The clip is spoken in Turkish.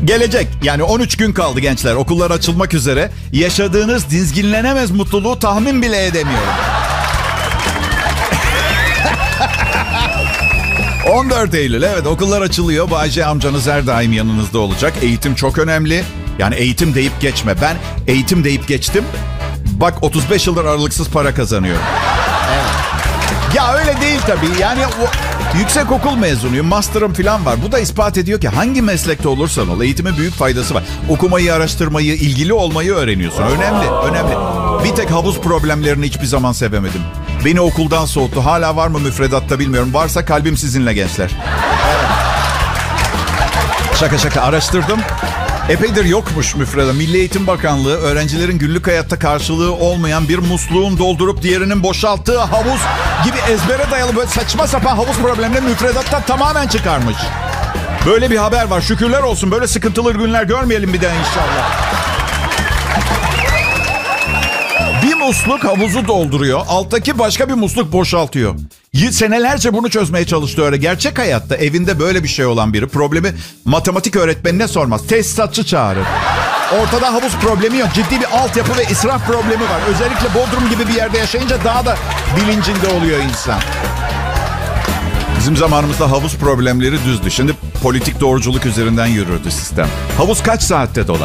Gelecek. Yani 13 gün kaldı gençler. Okullar açılmak üzere. Yaşadığınız dizginlenemez mutluluğu tahmin bile edemiyorum. 14 Eylül, evet, okullar açılıyor. Bayce amcanız her daim yanınızda olacak. Eğitim çok önemli. Yani eğitim deyip geçme. Ben eğitim deyip geçtim. Bak 35 yıldır aralıksız para kazanıyorum. Evet. Ya öyle değil tabii. Yani yüksek okul mezunuyum. Master'ım falan var. Bu da ispat ediyor ki hangi meslekte olursan ol, eğitimin büyük faydası var. Okumayı, araştırmayı, ilgili olmayı öğreniyorsun. Önemli, önemli. Bir tek havuz problemlerini hiçbir zaman sevemedim. Beni okuldan soğuttu. Hala var mı müfredatta bilmiyorum. Varsa kalbim sizinle gençler. Evet. Şaka araştırdım. Epeydir yokmuş müfredat. Milli Eğitim Bakanlığı öğrencilerin günlük hayatta karşılığı olmayan bir musluğun doldurup diğerinin boşalttığı havuz gibi ezbere dayalı böyle saçma sapan havuz problemini müfredattan tamamen çıkarmış. Böyle bir haber var. Şükürler olsun. Böyle sıkıntılı günler görmeyelim bir daha inşallah. Bir musluk havuzu dolduruyor. Alttaki başka bir musluk boşaltıyor. Senelerce bunu çözmeye çalıştı öyle. Gerçek hayatta evinde böyle bir şey olan biri problemi matematik öğretmenine sormaz. Tesisatçı çağırır. Ortada havuz problemi yok. Ciddi bir altyapı ve israf problemi var. Özellikle Bodrum gibi bir yerde yaşayınca daha da bilincinde oluyor insan. Bizim zamanımızda havuz problemleri düzdü. Şimdi politik doğruculuk üzerinden yürürdü sistem. Havuz kaç saatte dolar?